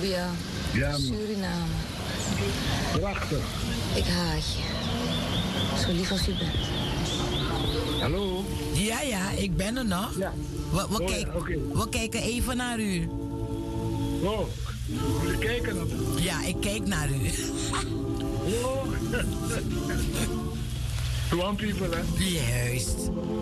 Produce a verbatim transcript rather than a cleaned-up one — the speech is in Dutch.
Ja. Ja, man. Suriname. Prachtig. Ik haat je. Zo lief als u bent. Hallo? Ja, ja, ik ben er nog. Ja. We, we, Oh, kijk- ja, oké. we kijken even naar u. Oh, jullie kijken naar me. Ja, ik kijk naar u. Oh. One people, hè? Juist.